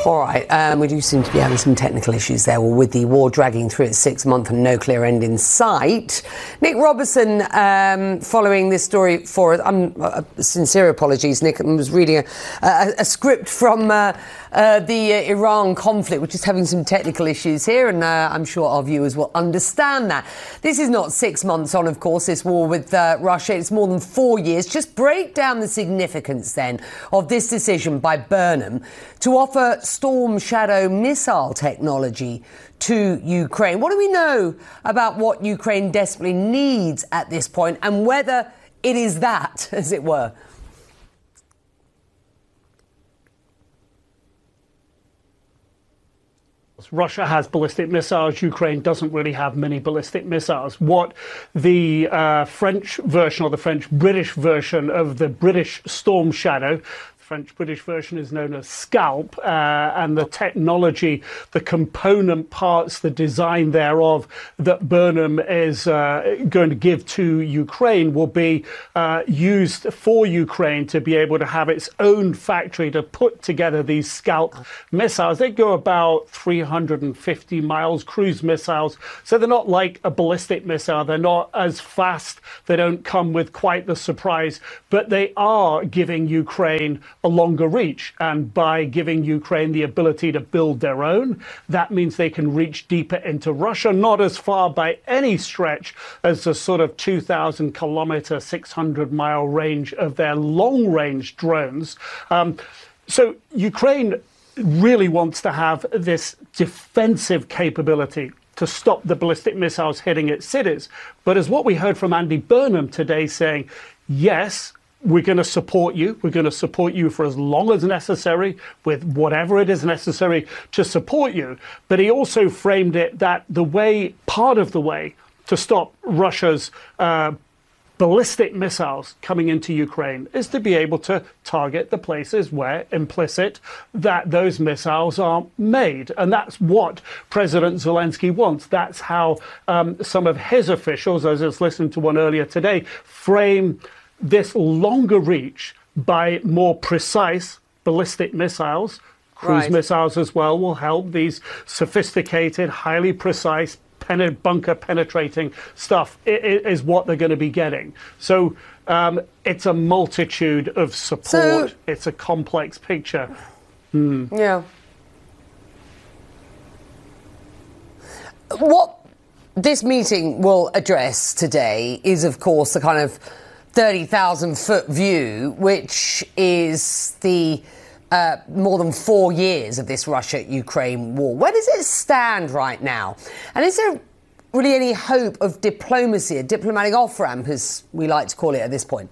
All right, we do seem to be having some technical issues there. Well, with the war dragging through its 6th month and no clear end in sight. Nick Robertson, following this story for us. Sincere apologies, Nick. I was reading a script from the Iran conflict, which is having some technical issues here, and I'm sure our viewers will understand that. This is not 6 months on, of course, this war with Russia. It's more than 4 years. Just break down the significance, then, of this decision by Burnham to offer Storm Shadow missile technology to Ukraine. What do we know about what Ukraine desperately needs at this point, and whether it is that, as it were? Russia has ballistic missiles. Ukraine doesn't really have many ballistic missiles. What the French version, or the French-British version of the British Storm Shadow, French-British version is known as Scalp, and the technology, the component parts, the design thereof that Burnham is going to give to Ukraine will be used for Ukraine to be able to have its own factory to put together these Scalp missiles. They go about 350 miles, cruise missiles, so they're not like a ballistic missile. They're not as fast. They don't come with quite the surprise, but they are giving Ukraine a longer reach, and by giving Ukraine the ability to build their own, that means they can reach deeper into Russia, not as far by any stretch as the sort of 2,000 kilometer, 600-mile range of their long-range drones. So Ukraine really wants to have this defensive capability to stop the ballistic missiles hitting its cities. But as what we heard from Andy Burnham today saying, yes, we're going to support you. We're going to support you for as long as necessary, with whatever it is necessary to support you. But he also framed it that part of the way to stop Russia's ballistic missiles coming into Ukraine is to be able to target the places where implicit that those missiles are made. And that's what President Zelensky wants. That's how some of his officials, as I was listening to one earlier today, frame this longer reach by more precise ballistic missiles. Cruise missiles as well will help. These sophisticated, highly precise, bunker penetrating stuff is what they're going to be getting. So it's a multitude of support. It's a complex picture. Yeah. What this meeting will address today is, of course, the kind of 30,000-foot view, which is the more than 4 years of this Russia-Ukraine war. Where does it stand right now? And is there really any hope of diplomacy, a diplomatic off-ramp, as we like to call it at this point?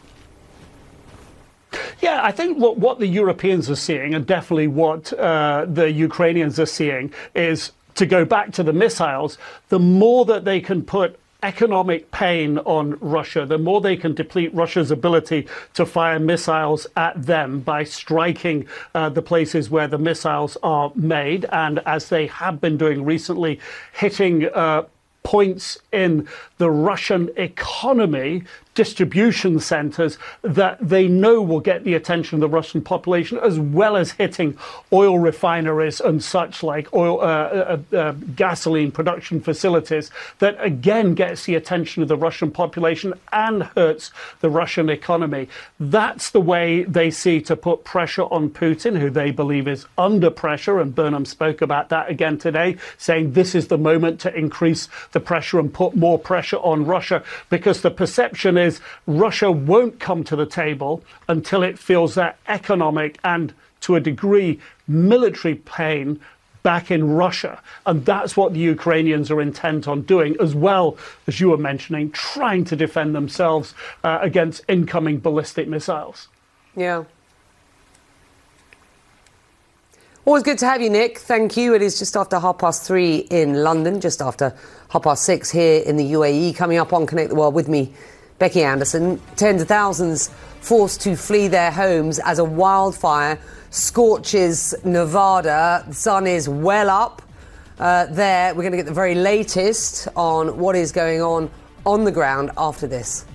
Yeah, I think what the Europeans are seeing, and definitely what the Ukrainians are seeing, is, to go back to the missiles, the more that they can put economic pain on Russia, the more they can deplete Russia's ability to fire missiles at them by striking the places where the missiles are made, and as they have been doing recently, hitting points in the Russian economy, distribution centers that they know will get the attention of the Russian population, as well as hitting oil refineries and such, like gasoline production facilities, that again gets the attention of the Russian population and hurts the Russian economy. That's the way they see to put pressure on Putin, who they believe is under pressure, and Burnham spoke about that again today, saying this is the moment to increase the pressure and put more pressure on Russia, because the perception is Russia won't come to the table until it feels that economic and, to a degree, military pain back in Russia. And that's what the Ukrainians are intent on doing, as well as you were mentioning, trying to defend themselves against incoming ballistic missiles. Yeah. Always good to have you, Nick. Thank you. It is just after 3:30 in London, just after 6:30 here in the UAE. Coming up on Connect the World with me, Becky Anderson. Tens of thousands forced to flee their homes as a wildfire scorches Nevada. The sun is well up there. We're going to get the very latest on what is going on the ground after this.